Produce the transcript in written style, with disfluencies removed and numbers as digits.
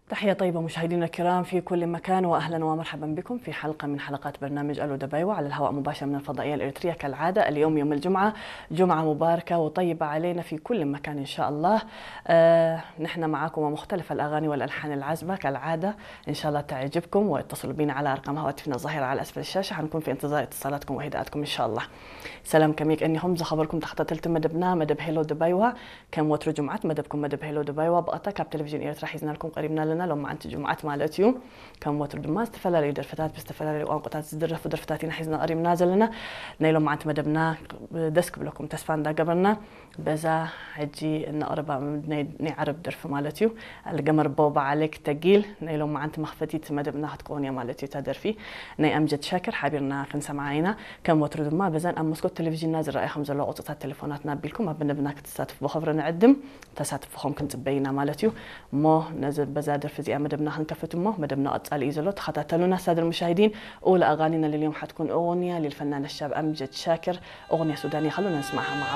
تحية طيبة مشاهدينا الكرام في كل مكان، وأهلا ومرحبا بكم في حلقة من حلقات برنامج ألو دبيوة على الهواء مباشر من الفضائية الإريترية كالعادة. اليوم يوم الجمعة، جمعة مباركة وطيبة علينا في كل مكان إن شاء الله. نحن معاكم ومختلف الأغاني والألحان العذبة كالعادة، إن شاء الله تعجبكم، واتصلوا بنا على أرقام هواتفنا الظاهرة على أسفل الشاشة. حنكون في انتظار اتصالاتكم وهداءاتكم إن شاء الله. سلام كميك أني همزة خبركم تحت تلت مدبنا مدب هيلو دبيوة كم وتر جمعة مدبكم مدب هيلو دبيوة بقطة كاب تلفزيون إيرترا حيزنا لكم قريبنا لنا لما أنت جمعة مالتيو كم وتر دما استفلا درفتات بستفلا وأنقطات زدرف ودرفتاتين حيزنا قريب نازل لنا نيلو مع أنت مدبنا دسك بلكم تسفان دا قبلنا بزا حجي إن قربا نعرب درف مالتيو القمر بوبا عليك تقيل نيلو مع أنت مخفتي مدبنا هتكون يا مالتيو تدرفي ني أمجد شاكر حابرنا خنسة معاينا كم وتر دما بزان أم مسكوت تلفزيون نازل رأي خمسة لو قطعت تلفوناتنا بيلكم بنبناك تساتف بخبر نعدم تساتفهم كنت بينا مالتيو مو نزل بزادر في زي مدبنا هنكفتم مدبنا أطال إيزولو تخططلونا سادة المشاهدين. أولى أغانينا لليوم حتكون أغنية للفنان الشاب أمجد شاكر، أغنية سودانية، خلونا نسمعها مع